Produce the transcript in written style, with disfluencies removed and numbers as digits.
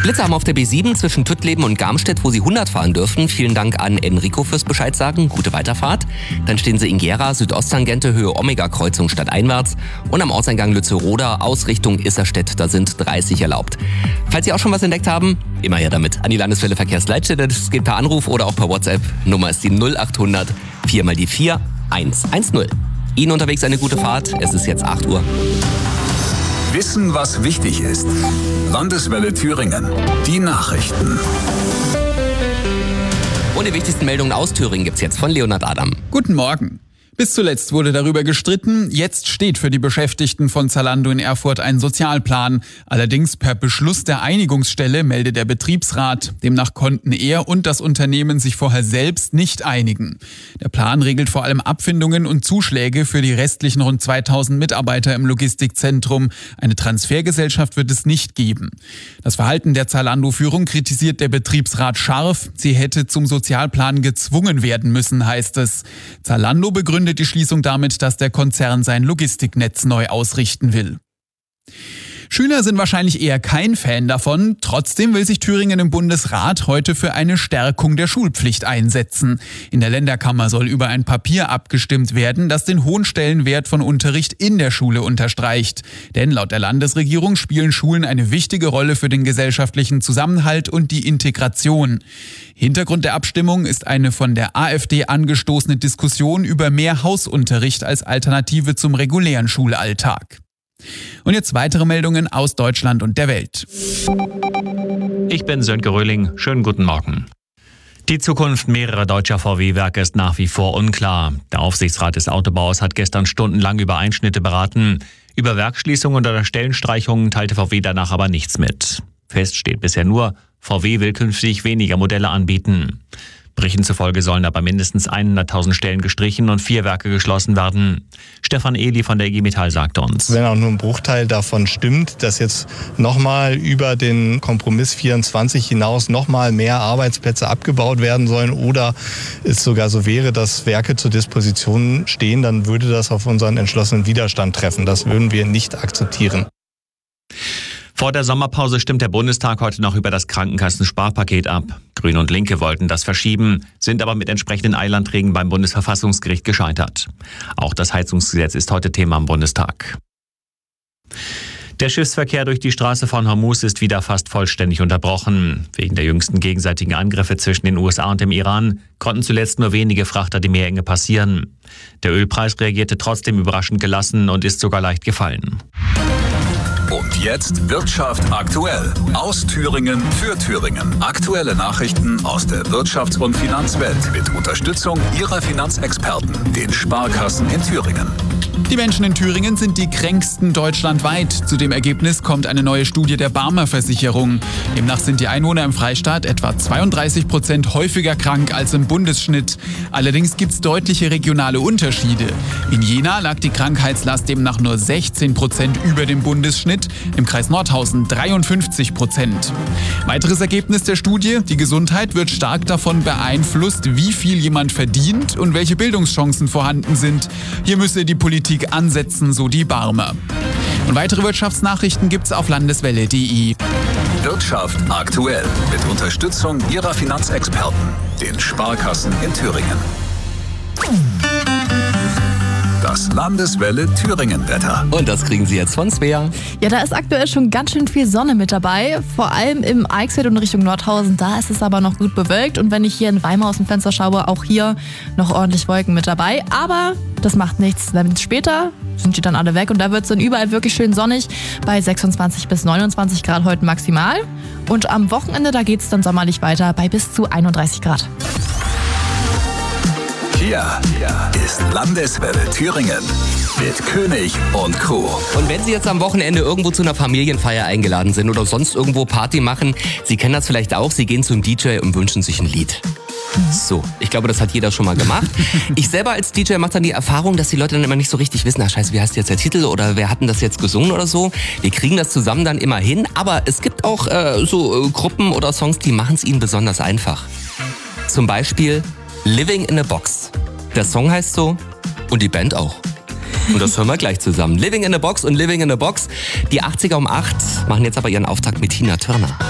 Blitzer haben auf der B7 zwischen Tuttleben und Garmstedt, wo Sie 100 fahren dürfen. Vielen Dank an Enrico fürs Bescheid sagen. Gute Weiterfahrt. Dann stehen Sie in Gera, Südosttangente, Höhe Omega-Kreuzung stadteinwärts. Und am Ortseingang Lützeroda, Ausrichtung Isserstedt, da sind 30 erlaubt. Falls Sie auch schon was entdeckt haben, immer her damit. An die Landeswelle Verkehrsleitstelle, das geht per Anruf oder auch per WhatsApp. Nummer ist die 0800 4 mal die 4 110. Ihnen unterwegs eine gute Fahrt. Es ist jetzt 8 Uhr. Wissen, was wichtig ist. Landeswelle Thüringen. Die Nachrichten. Und die wichtigsten Meldungen aus Thüringen gibt's jetzt von Leonhard Adam. Guten Morgen. Bis zuletzt wurde darüber gestritten, jetzt steht für die Beschäftigten von Zalando in Erfurt ein Sozialplan. Allerdings per Beschluss der Einigungsstelle meldet der Betriebsrat. Demnach konnten er und das Unternehmen sich vorher selbst nicht einigen. Der Plan regelt vor allem Abfindungen und Zuschläge für die restlichen rund 2000 Mitarbeiter im Logistikzentrum. Eine Transfergesellschaft wird es nicht geben. Das Verhalten der Zalando-Führung kritisiert der Betriebsrat scharf. Sie hätte zum Sozialplan gezwungen werden müssen, heißt es. Zalando begründet die Schließung damit, dass der Konzern sein Logistiknetz neu ausrichten will. Schüler sind wahrscheinlich eher kein Fan davon. Trotzdem will sich Thüringen im Bundesrat heute für eine Stärkung der Schulpflicht einsetzen. In der Länderkammer soll über ein Papier abgestimmt werden, das den hohen Stellenwert von Unterricht in der Schule unterstreicht. Denn laut der Landesregierung spielen Schulen eine wichtige Rolle für den gesellschaftlichen Zusammenhalt und die Integration. Hintergrund der Abstimmung ist eine von der AfD angestoßene Diskussion über mehr Hausunterricht als Alternative zum regulären Schulalltag. Und jetzt weitere Meldungen aus Deutschland und der Welt. Ich bin Sönke Röhling. Schönen guten Morgen. Die Zukunft mehrerer deutscher VW-Werke ist nach wie vor unklar. Der Aufsichtsrat des Autobaus hat gestern stundenlang über Einschnitte beraten. Über Werksschließungen oder Stellenstreichungen teilte VW danach aber nichts mit. Fest steht bisher nur, VW will künftig weniger Modelle anbieten. Berichten zufolge sollen aber mindestens 100.000 Stellen gestrichen und 4 Werke geschlossen werden. Stefan Ehli von der IG Metall sagt uns: Wenn auch nur ein Bruchteil davon stimmt, dass jetzt nochmal über den Kompromiss 24 hinaus nochmal mehr Arbeitsplätze abgebaut werden sollen oder es sogar so wäre, dass Werke zur Disposition stehen, dann würde das auf unseren entschlossenen Widerstand treffen. Das würden wir nicht akzeptieren. Vor der Sommerpause stimmt der Bundestag heute noch über das Krankenkassensparpaket ab. Grüne und Linke wollten das verschieben, sind aber mit entsprechenden Eilanträgen beim Bundesverfassungsgericht gescheitert. Auch das Heizungsgesetz ist heute Thema im Bundestag. Der Schiffsverkehr durch die Straße von Hormuz ist wieder fast vollständig unterbrochen. Wegen der jüngsten gegenseitigen Angriffe zwischen den USA und dem Iran konnten zuletzt nur wenige Frachter die Meerenge passieren. Der Ölpreis reagierte trotzdem überraschend gelassen und ist sogar leicht gefallen. Und jetzt Wirtschaft aktuell. Aus Thüringen für Thüringen. Aktuelle Nachrichten aus der Wirtschafts- und Finanzwelt mit Unterstützung Ihrer Finanzexperten, den Sparkassen in Thüringen. Die Menschen in Thüringen sind die kränksten deutschlandweit. Zu dem Ergebnis kommt eine neue Studie der Barmer Versicherung. Demnach sind die Einwohner im Freistaat etwa 32% häufiger krank als im Bundesschnitt. Allerdings gibt es deutliche regionale Unterschiede. In Jena lag die Krankheitslast demnach nur 16% über dem Bundesschnitt, im Kreis Nordhausen 53%. Weiteres Ergebnis der Studie: Die Gesundheit wird stark davon beeinflusst, wie viel jemand verdient und welche Bildungschancen vorhanden sind. Hier müsse die Politik ansetzen, so die Barmer. Und weitere Wirtschaftsnachrichten gibt's auf landeswelle.de. Wirtschaft aktuell mit Unterstützung Ihrer Finanzexperten, den Sparkassen in Thüringen. Das Landeswelle Thüringen-Wetter. Und das kriegen Sie jetzt von Svea. Ja, da ist aktuell schon ganz schön viel Sonne mit dabei. Vor allem im Eichsfeld und Richtung Nordhausen, da ist es aber noch gut bewölkt. Und wenn ich hier in Weimar aus dem Fenster schaue, auch hier noch ordentlich Wolken mit dabei. Aber das macht nichts, denn später sind die dann alle weg und da wird es dann überall wirklich schön sonnig. Bei 26 bis 29 Grad heute maximal. Und am Wochenende, da geht es dann sommerlich weiter bei bis zu 31 Grad. Hier ist Landeswelle Thüringen mit König und Co. Und wenn Sie jetzt am Wochenende irgendwo zu einer Familienfeier eingeladen sind oder sonst irgendwo Party machen, Sie kennen das vielleicht auch, Sie gehen zum DJ und wünschen sich ein Lied. So, ich glaube, das hat jeder schon mal gemacht. Ich selber als DJ mache dann die Erfahrung, dass die Leute dann immer nicht so richtig wissen, scheiße, wie heißt jetzt der Titel oder wer hat denn das jetzt gesungen oder so. Wir kriegen das zusammen dann immer hin, aber es gibt auch Gruppen oder Songs, die machen es ihnen besonders einfach. Zum Beispiel Living in a Box. Der Song heißt so und die Band auch. Und das hören wir gleich zusammen. Living in a Box und Living in a Box. Die 80er um 8 machen jetzt aber ihren Auftakt mit Tina Turner.